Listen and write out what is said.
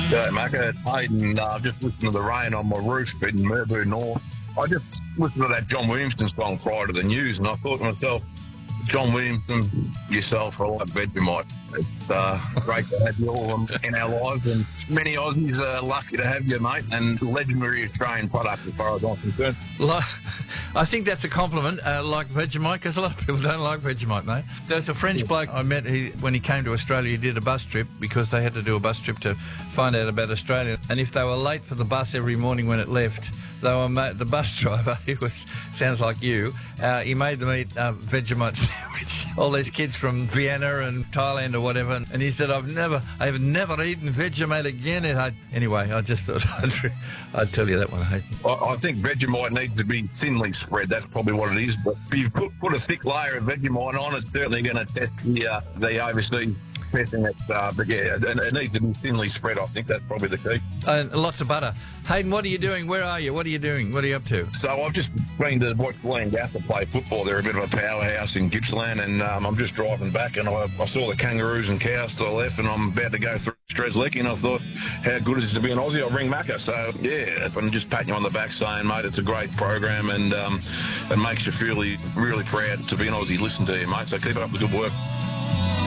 Yeah, Macca, it's Hayden. I've just listened to the rain on my roof in Merboo North. I just listened to that John Williamson song prior to the news, and I thought to myself, John Williamson, yourself, I like Vegemite. It's great to have you all in our lives, and many Aussies are lucky to have you, mate, and legendary Australian product as far as I'm concerned. I think that's a compliment, like Vegemite, because a lot of people don't like Vegemite, mate. There's a French bloke I met, when he came to Australia, he did a bus trip because they had to do a bus trip to find out about Australia. And if they were late for the bus every morning when it left, the bus driver, sounds like you, he made them eat Vegemite sandwich. All these kids from Vienna and Thailand or whatever, and he said, I've never eaten Vegemite again. And anyway, I just thought I'd tell you that one, Hayden. I think Vegemite needs to be thinly spread. That's probably what it is. But if you put a thick layer of Vegemite on, it's certainly going to test the overseas testing it. But yeah, it needs to be thinly spread. I think that's probably the key. And lots of butter. Hayden, what are you doing? Where are you? What are you doing? What are you up to? So I've just been to watch Leongatha play football. They're a bit of a powerhouse in Gippsland, and I'm just driving back, and I saw the kangaroos and cows to the left, and I'm about to go through Strzelecki, and I thought, how good is it to be an Aussie? I'll ring Macca. So yeah, I'm just patting you on the back saying, mate, it's a great program, and it makes you feel really proud to be an Aussie. Listen to you, mate. So keep up the good work.